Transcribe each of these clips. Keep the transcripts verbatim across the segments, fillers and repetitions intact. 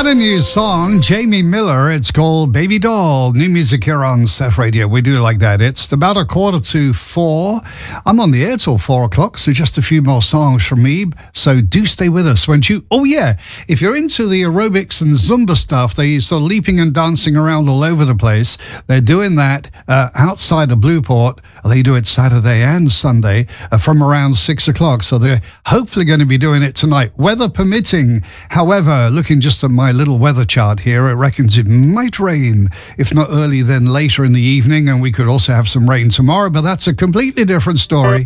Quite a new song, Jamie Miller. It's called Baby Doll. New music here on Surf Radio. We do like that. It's about a quarter to four. I'm on the air till four o'clock, so just a few more songs from me. So do stay with us, won't you? Oh, yeah. If you're into the aerobics and Zumba stuff, they're sort of leaping and dancing around all over the place. They're doing that uh, outside of Blueport. They do it Saturday and Sunday uh, from around six o'clock. So they're hopefully going to be doing it tonight, weather permitting. However, looking just at my little weather chart here, it reckons it might rain, if not early, then later in the evening. And we could also have some rain tomorrow, but that's a completely different story.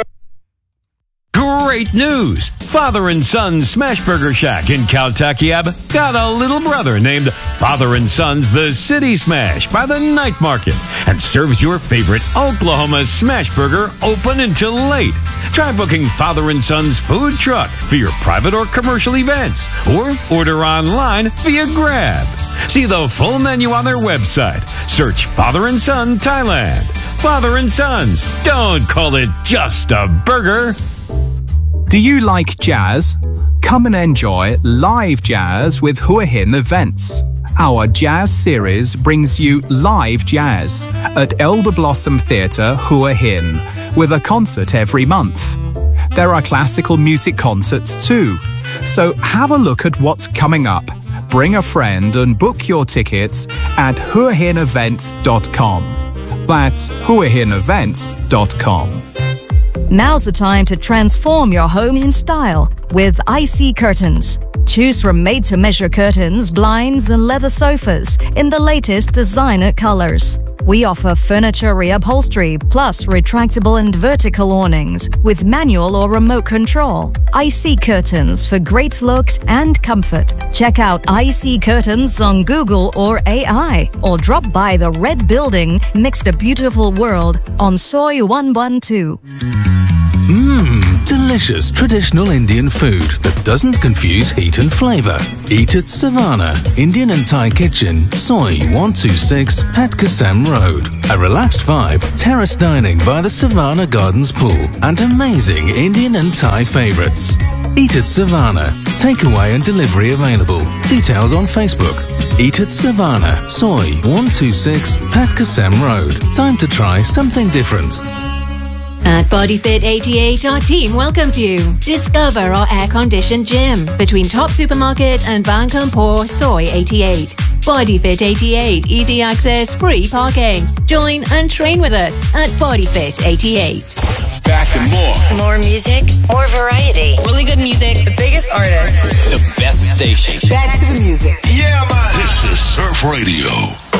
Great news! Father and Son Smash Burger Shack in Caltakiab got a little brother named Father and Son's The City Smash by the Night Market and serves your favorite Oklahoma smash burger open until late. Try booking Father and Son's food truck for your private or commercial events or order online via Grab. See the full menu on their website. Search Father and Son Thailand. Father and Sons. Don't call it just a burger. Do you like jazz? Come and enjoy live jazz with Hua Hin Events. Our jazz series brings you live jazz at Elder Blossom Theatre, Hua Hin, with a concert every month. There are classical music concerts too, so have a look at what's coming up. Bring a friend and book your tickets at hua hin events dot com. That's hua hin events dot com. Now's the time to transform your home in style with I C Curtains. Choose from made-to-measure curtains, blinds, and leather sofas in the latest designer colors. We offer furniture reupholstery plus retractable and vertical awnings with manual or remote control. I C Curtains for great looks and comfort. Check out I C Curtains on Google or A I, or drop by the Red Building next to Beautiful World on Soy one one two. Mmm, delicious traditional Indian food that doesn't confuse heat and flavor. Eat at Savannah, Indian and Thai Kitchen, Soy one two six, Pat Kasem Road. A relaxed vibe, terrace dining by the Savannah Gardens pool, and amazing Indian and Thai favorites. Eat at Savannah. Takeaway and delivery available. Details on Facebook. Eat at Savannah, Soy one two six, Pat Kasem Road. Time to try something different. At Bodyfit eighty-eight, our team welcomes you. Discover our air-conditioned gym between Top Supermarket and Bankampur Soy eighty-eight. Bodyfit eighty-eight, easy access, free parking. Join and train with us at Bodyfit eighty-eight. Back and more. More music, more variety. Really good music. The biggest artists. The best station. Back to the music. Yeah, man. This is Surf Radio.